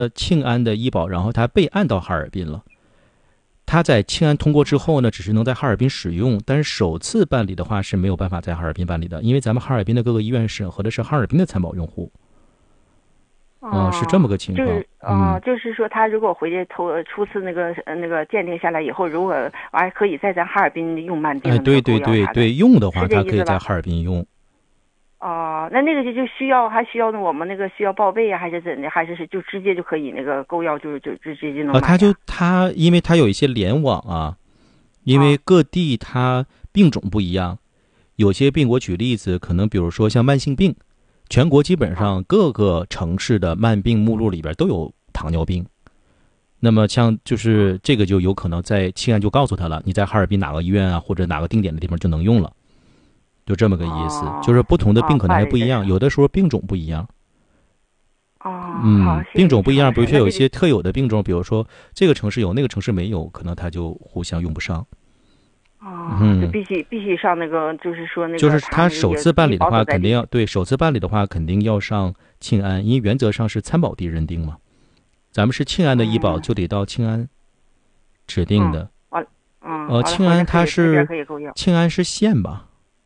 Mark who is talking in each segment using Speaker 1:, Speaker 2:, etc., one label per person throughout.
Speaker 1: 庆安的医保，然后他备案到哈尔滨了。他在庆安通过之后呢，只是能在哈尔滨使用，但是首次办理的话是没有办法在哈尔滨办理的，因为咱们哈尔滨的各个医院审核的是哈尔滨的参保用户。是这么个情况。
Speaker 2: 就是说他如果回去初次那个鉴定下来以后，如果完可以在咱哈尔滨用慢病。
Speaker 1: 对，用的话他可以在哈尔滨用。
Speaker 2: 那个就需要我们那个需要报备啊，还是怎的？还是就直接就可以那个购药就直接就能买
Speaker 1: 他因为他有一些联网啊，因为各地它病种不一样，有些病我举例子，可能比如说像慢性病，全国基本上各个城市的慢病目录里边都有糖尿病。那么像就是这个就有可能在庆安就告诉他了，你在哈尔滨哪个医院啊或者哪个定点的地方就能用了。就这么个意思，就是不同的病可能还不一样，有的时候病种不一样。病种不一样，比如说有一些特有的病种，比如说这个城市有，那个城市没有，可能它就互相用不上。
Speaker 2: 就必须上那个，就是说那个，
Speaker 1: 就是他首次办理的话，肯定要对首次办理的话，肯定要上庆安，因为原则上是参保地认定嘛。咱们是庆安的医保，就得到庆安指定的。庆安它是庆安是县吧？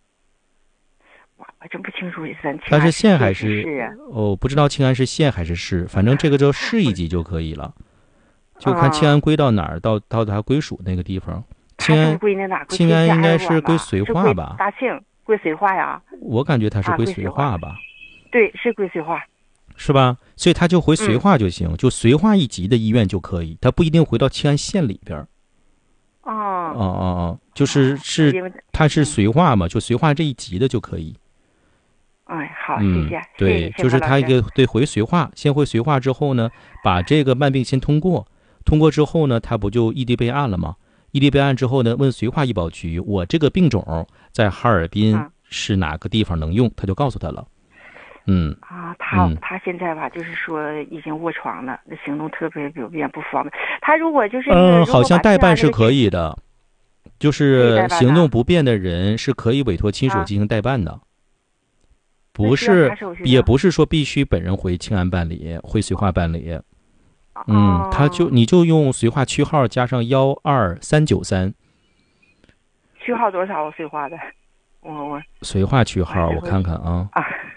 Speaker 2: 我真不清楚
Speaker 1: 它是县还是不知道庆安是县还是市，反正这个就市一级就可以了，就看庆安归到哪儿，到它归属那个地方。庆安应该是归绥化吧？
Speaker 2: 大庆归绥化呀？
Speaker 1: 我感觉它是归绥化吧？
Speaker 2: 对，是归绥化，
Speaker 1: 是吧？所以他就回绥化就行，就绥化一级的医院就可以，他不一定回到庆安县里边。就是它是绥化嘛，就绥化这一级的就可以。
Speaker 2: 好，谢谢。
Speaker 1: 对，就是他一个对回绥化，先回绥化之后呢，把这个慢病先通过之后呢，他不就异地备案了吗？异地备案之后呢，问绥化医保局，我这个病种在哈尔滨是哪个地方能用，他就告诉他了。
Speaker 2: 他现在吧，就是说已经卧床了，行动特别有点不方便。他如果就是
Speaker 1: 好像代办是可以的，就是行动不便的人是可以委托亲属进行代办的。也不是说必须本人回庆安办理，回绥化办理。你就用绥化区号加上12393。
Speaker 2: 区号多少？绥化的，
Speaker 1: 绥化区号我看看啊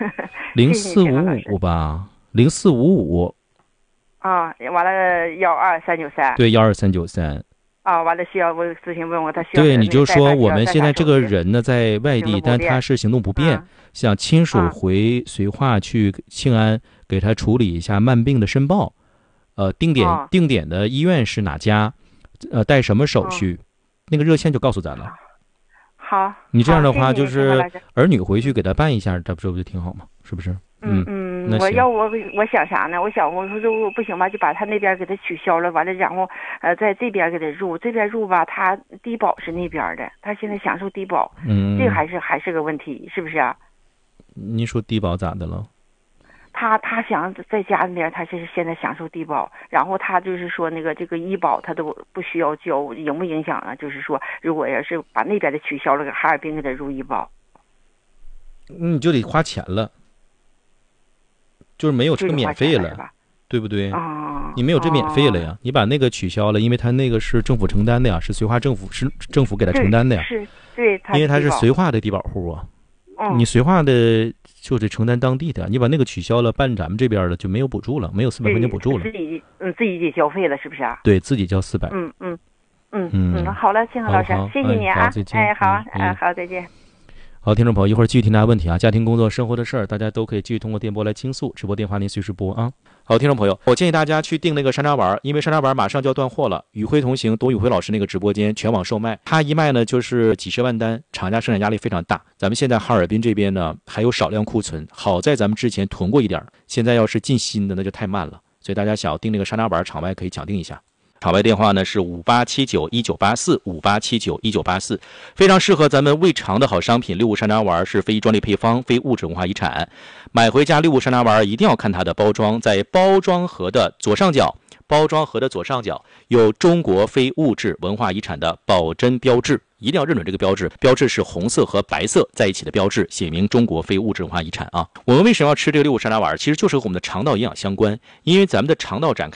Speaker 1: ，0455吧，0455。
Speaker 2: 完了12393。
Speaker 1: 对，12393。
Speaker 2: 完了需要我咨询问我他需
Speaker 1: 要。对，你就说我们现在这个人呢在外地，但他是行动不便，想亲属回绥化去庆安给他处理一下慢病的申报，定点的医院是哪家，带什么手续，那个热线就告诉咱了。
Speaker 2: 好，
Speaker 1: 你这样的话就是儿女回去给他办一下，这不就挺好吗？是不是？
Speaker 2: 我想啥呢？我说如果不行吧，就把他那边给他取消了，完了然后在这边给他入，这边入吧，他低保是那边的，他现在享受低保，这个还是个问题，是不是啊？
Speaker 1: 你说低保咋的了？
Speaker 2: 他想在家里面，他是现在享受低保，然后他就是说那个这个医保他都不需要交，影不影响啊？就是说如果要是把那边的取消了，给哈尔滨给他入医保，
Speaker 1: 你就得花钱了。就是没有这个免费了，对不对？你没有这免费了呀，你把那个取消了，因为他那个是政府承担的呀，是绥化政府给他承担的呀。
Speaker 2: 对，
Speaker 1: 因为他是绥化的低保户啊。你绥化的就得承担当地的，你把那个取消了，办咱们这边的就没有补助了，没有400块钱补助了。
Speaker 2: 自己得交费了，是不是啊？
Speaker 1: 对，自己交400。
Speaker 2: 好了，庆和老师，谢谢你啊。好，再见。
Speaker 1: 好，听众朋友，一会儿继续听大家问题啊，家庭、工作、生活的事儿，大家都可以继续通过电波来倾诉，直播电话您随时拨啊。好，听众朋友，我建议大家去订那个山楂丸，因为山楂丸马上就要断货了。宇辉同行，董宇辉老师那个直播间全网售卖，他一卖呢就是几十万单，厂家生产压力非常大。咱们现在哈尔滨这边呢还有少量库存，好在咱们之前囤过一点，现在要是进新的那就太慢了，所以大家想要订那个山楂丸，场外可以抢订一下。场外电话呢是58791984，58791984，非常适合咱们胃肠的好商品。六物山楂丸是非专利配方，非物质文化遗产。买回家六物山楂丸一定要看它的包装，在包装盒的左上角包装盒的左上角有中国非物质文化遗产的保真标志，一定要认准这个标志，标志是红色和白色在一起的标志，写明中国非物质文化遗产啊。我们为什么要吃这个6个山楂丸？其实就是和我们的肠道营养相关，因为咱们的肠道展开